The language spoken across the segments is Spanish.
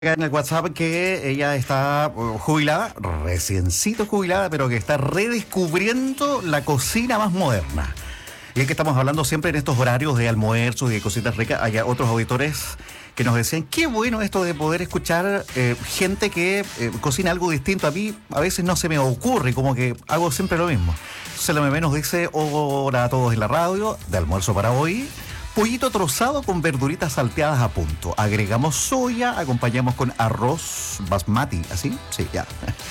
En el WhatsApp que ella está jubilada, reciencito jubilada, pero que está redescubriendo la cocina más moderna. Y es que estamos hablando siempre en estos horarios de almuerzos y de cositas ricas. Hay otros auditores que nos decían, qué bueno esto de poder escuchar gente que cocina algo distinto. A mí a veces no se me ocurre, como que hago siempre lo mismo. Entonces la Meme nos dice, hola a todos en la radio, de almuerzo para hoy. Pollito trozado con verduritas salteadas a punto. Agregamos soya, acompañamos con arroz basmati. ¿Así? Sí, ya.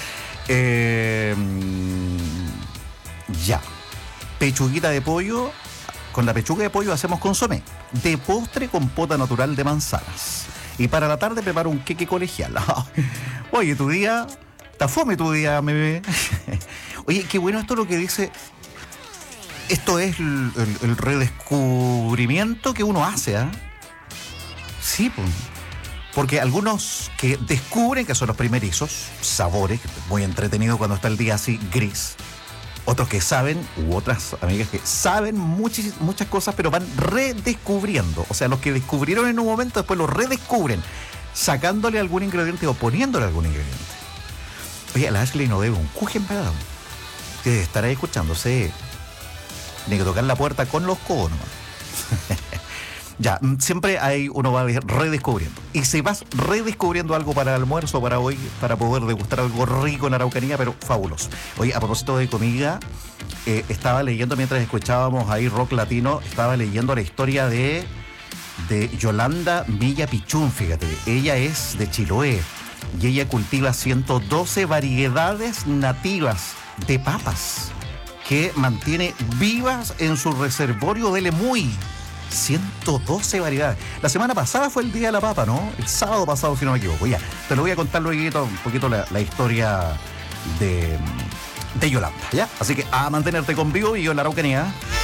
Ya. Pechuguita de pollo. Con la pechuga de pollo hacemos consomé. De postre, compota natural de manzanas. Y para la tarde preparo un queque colegial. Oye, tu día... Está fome tu día, bebé. Oye, qué bueno esto lo que dice... Esto es el redescubrimiento que uno hace, ¿eh? Sí, pues. Porque algunos que descubren que son los primerizos, sabores, muy entretenido cuando está el día así gris. Otros que saben, u otras amigas que saben muchas cosas, pero van redescubriendo. O sea, los que descubrieron en un momento, después lo redescubren, sacándole algún ingrediente o poniéndole algún ingrediente. Oye, a la Ashley no debe un cujen pegado. Debe estar ahí escuchándose. Tiene que tocar la puerta con los codos nomás. Ya, siempre uno va redescubriendo. Y si vas redescubriendo algo para el almuerzo, para hoy, para poder degustar algo rico en Araucanía, pero fabuloso. Oye, a propósito de comida, estaba leyendo mientras escuchábamos ahí rock latino, estaba leyendo la historia de Yolanda Milla Pichún, fíjate. Ella es de Chiloé y ella cultiva 112 variedades nativas de papas que mantiene vivas en su reservorio de Lemuy. 112 variedades. La semana pasada fue el Día de la Papa, ¿no? El sábado pasado, si no me equivoco. Ya, te lo voy a contar luego un poquito la historia de Yolanda, ¿ya? Así que a mantenerte con vivo y yo en la Araucanía.